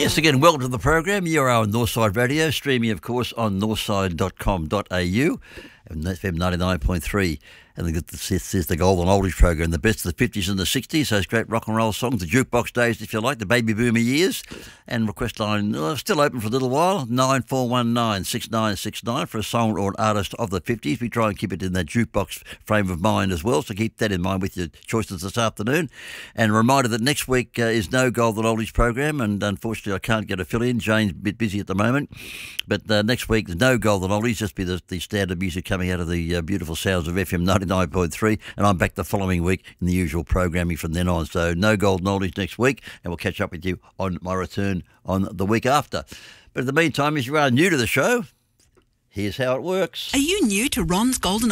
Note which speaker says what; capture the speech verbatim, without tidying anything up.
Speaker 1: Yes, again, welcome to the program. You are on Northside Radio, streaming, of course, on northside dot com dot a u and F M ninety-nine point three. And this is the Golden Oldies program, the best of the fifties and the sixties, those great rock and roll songs, the jukebox days, if you like, the baby boomer years. And request line uh, still open for a little while, nine four one nine, six nine six nine for a song or an artist of the fifties. We try and keep it in that jukebox frame of mind as well, so keep that in mind with your choices this afternoon. And a reminder that next week uh, is no Golden Oldies program, and unfortunately I can't get a fill in. Jane's a bit busy at the moment. But uh, next week there's no Golden Oldies, just be the, the standard music coming out of the uh, beautiful sounds of F M ninety-nine point three, and I'm back the following week in the usual programming from then on. So no Golden Oldies next week, and we'll catch up with you on my return on the week after. But in the meantime, if you are new to the show, here's how it works.
Speaker 2: Are you new to Ron's Golden